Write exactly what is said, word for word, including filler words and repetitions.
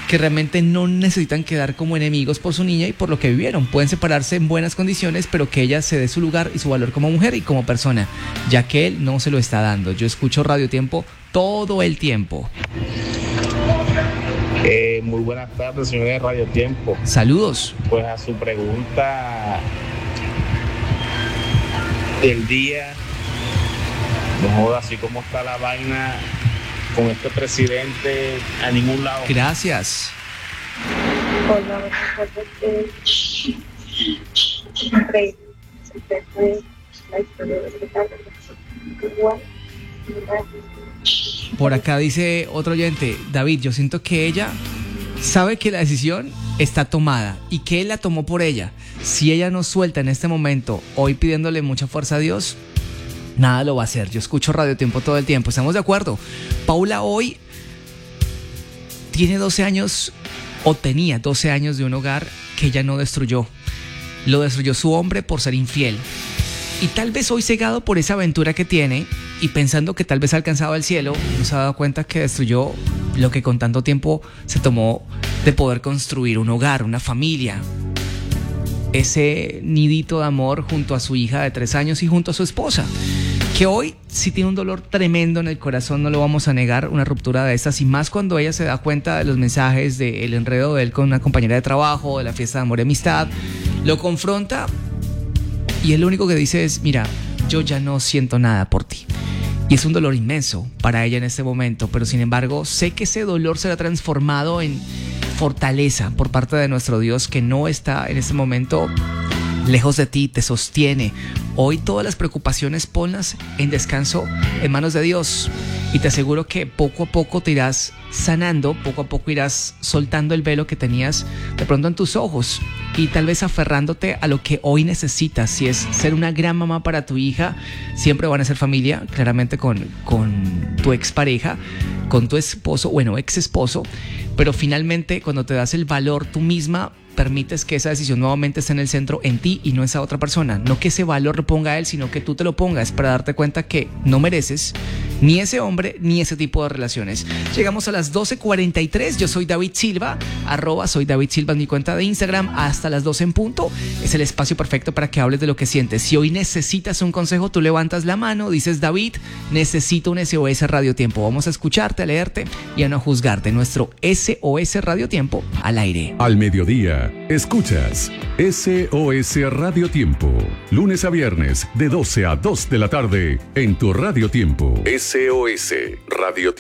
que realmente no necesitan quedar como enemigos por su niña y por lo que vivieron. Pueden separarse en buenas condiciones, pero que ella se dé su lugar y su valor como mujer y como persona, ya que él no se lo está dando. Yo escucho Radio Tiempo todo el tiempo. Eh, muy buenas tardes, señores de Radio Tiempo. Saludos. Pues a su pregunta del día, no joda, así como está la vaina con este presidente, a ningún lado. Gracias. Hola, buenas tardes. Increíble. Siempre fue la historia de este caso. Igual. Por acá dice otro oyente, David, yo siento que ella sabe que la decisión está tomada y que él la tomó por ella. Si ella no suelta en este momento, hoy pidiéndole mucha fuerza a Dios, nada lo va a hacer. Yo escucho Radio Tiempo todo el tiempo. ¿Estamos de acuerdo? Paula hoy tiene doce años, o tenía doce años de un hogar que ella no destruyó. Lo destruyó su hombre por ser infiel. Y tal vez hoy, cegado por esa aventura que tiene y pensando que tal vez ha alcanzado el cielo, no se ha dado cuenta que destruyó lo que con tanto tiempo se tomó de poder construir un hogar, una familia. Ese nidito de amor junto a su hija de tres años y junto a su esposa, que hoy sí tiene un dolor tremendo en el corazón, no lo vamos a negar, una ruptura de estas, y más cuando ella se da cuenta de los mensajes, del enredo de él con una compañera de trabajo, de la fiesta de amor y amistad, lo confronta y él lo único que dice es, mira, yo ya no siento nada por ti. Y es un dolor inmenso para ella en este momento, pero sin embargo sé que ese dolor será transformado en fortaleza por parte de nuestro Dios, que no está en este momento lejos de ti, te sostiene. Hoy todas las preocupaciones ponlas en descanso en manos de Dios y te aseguro que poco a poco te irás sanando, poco a poco irás soltando el velo que tenías de pronto en tus ojos y tal vez aferrándote a lo que hoy necesitas. Si es ser una gran mamá para tu hija, siempre van a ser familia, claramente con, con tu expareja, con tu esposo, bueno, ex esposo, pero finalmente cuando te das el valor tú misma, permites que esa decisión nuevamente esté en el centro, en ti y no esa otra persona. No que ese valor lo ponga a él, sino que tú te lo pongas para darte cuenta que no mereces ni ese hombre ni ese tipo de relaciones. Llegamos a las doce cuarenta y tres. Yo soy David Silva, arroba soy David Silva en mi cuenta de Instagram. Hasta las doce en punto. Es el espacio perfecto para que hables de lo que sientes. Si hoy necesitas un consejo, tú levantas la mano, dices, David, necesito un S O S Radio Tiempo. Vamos a escucharte, a leerte y a no juzgarte. Nuestro S O S Radio Tiempo al aire. Al mediodía. Escuchas S O S Radio Tiempo, lunes a viernes de doce a dos de la tarde en tu Radio Tiempo. S O S Radio Tiempo.